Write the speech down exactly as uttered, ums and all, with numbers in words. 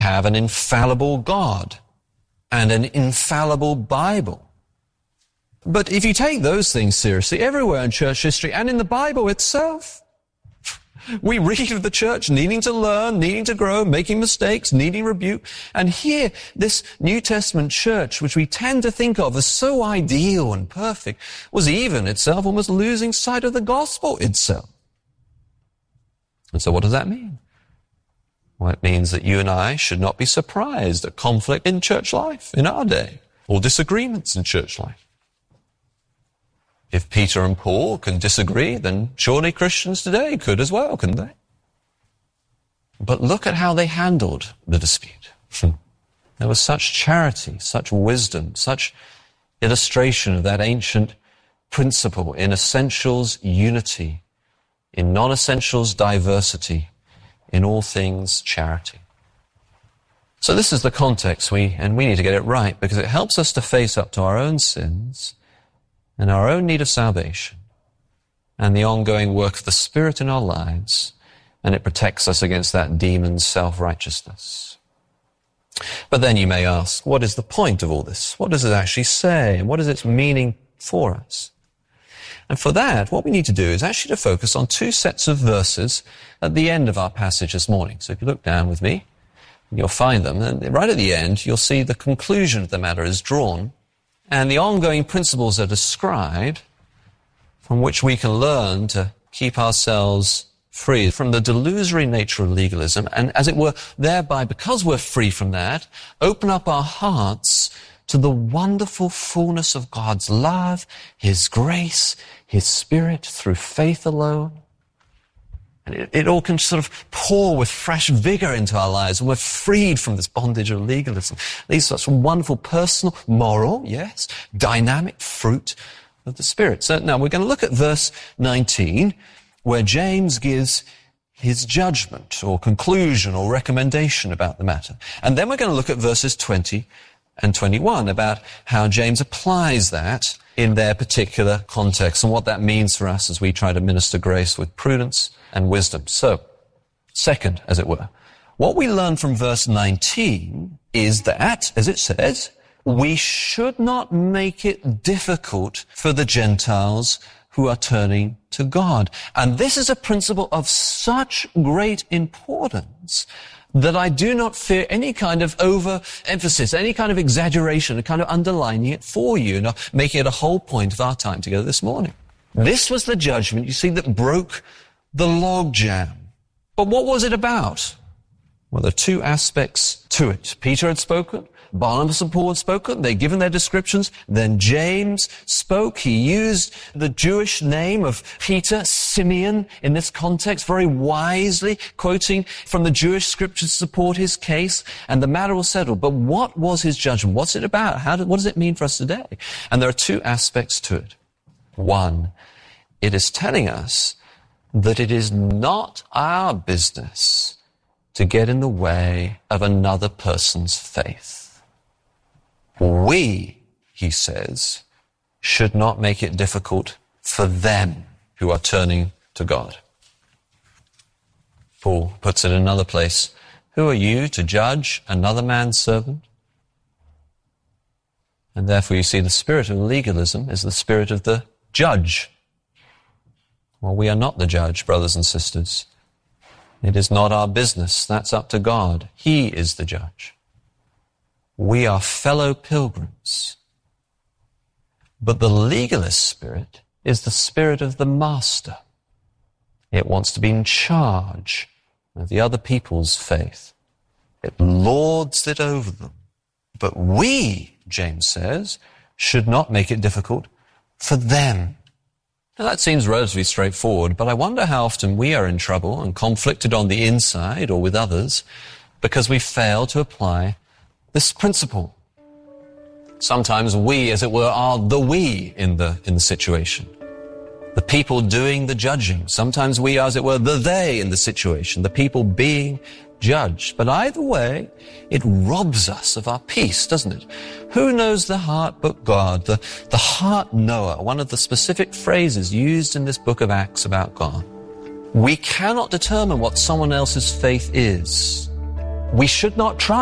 have an infallible God and an infallible Bible. But if you take those things seriously, everywhere in church history and in the Bible itself, we read of the church needing to learn, needing to grow, making mistakes, needing rebuke. And here, this New Testament church, which we tend to think of as so ideal and perfect, was even itself almost losing sight of the gospel itself. And so what does that mean? Well, it means that you and I should not be surprised at conflict in church life in our day, or disagreements in church life. If Peter and Paul can disagree, then surely Christians today could as well, couldn't they? But look at how they handled the dispute. There was such charity, such wisdom, such illustration of that ancient principle in essentials, unity, in non-essentials, diversity, in all things, charity. So this is the context, we and we need to get it right, because it helps us to face up to our own sins and our own need of salvation and the ongoing work of the Spirit in our lives, and it protects us against that demon's self-righteousness. But then you may ask, what is the point of all this? What does it actually say? And what is its meaning for us? And for that, what we need to do is actually to focus on two sets of verses at the end of our passage this morning. So if you look down with me, you'll find them. And right at the end, you'll see the conclusion of the matter is drawn, and the ongoing principles are described from which we can learn to keep ourselves free from the delusory nature of legalism, and as it were, thereby, because we're free from that, open up our hearts to the wonderful fullness of God's love, His grace, His Spirit through faith alone. And it, it all can sort of pour with fresh vigor into our lives, and we're freed from this bondage of legalism. These are such wonderful personal, moral, yes, dynamic fruit of the Spirit. So now we're going to look at verse nineteen, where James gives his judgment or conclusion or recommendation about the matter. And then we're going to look at verses twenty and twenty-one about how James applies that in their particular context and what that means for us as we try to minister grace with prudence and wisdom. So, second, as it were, what we learn from verse nineteen is that, as it says, we should not make it difficult for the Gentiles who are turning to God. And this is a principle of such great importance that I do not fear any kind of overemphasis, any kind of exaggeration, a kind of underlining it for you, and making it a whole point of our time together this morning. This was the judgment, you see, that broke the logjam. But what was it about? Well, there are two aspects to it. Peter had spoken, Barnabas and Paul had spoken, they'd given their descriptions, then James spoke. He used the Jewish name of Peter, Simeon, in this context, very wisely, quoting from the Jewish scriptures to support his case, and the matter was settled. But what was his judgment? What's it about? How did, what does it mean for us today? And there are two aspects to it. One, it is telling us that it is not our business to get in the way of another person's faith. We, he says, should not make it difficult for them who are turning to God. Paul puts it in another place. Who are you to judge another man's servant? And therefore you see the spirit of legalism is the spirit of the judge. Well, we are not the judge, brothers and sisters. It is not our business. That's up to God. He is the judge. We are fellow pilgrims. But the legalist spirit is the spirit of the master. It wants to be in charge of the other people's faith. It lords it over them. But we, James says, should not make it difficult for them. Now that seems relatively straightforward, but I wonder how often we are in trouble and conflicted on the inside or with others because we fail to apply this principle. Sometimes we, as it were, are the we in the in the situation. The people doing the judging. Sometimes we are, as it were, the they in the situation. The people being judged. But either way, it robs us of our peace, doesn't it? Who knows the heart but God? The, the heart knower, one of the specific phrases used in this book of Acts about God. We cannot determine what someone else's faith is. we should not try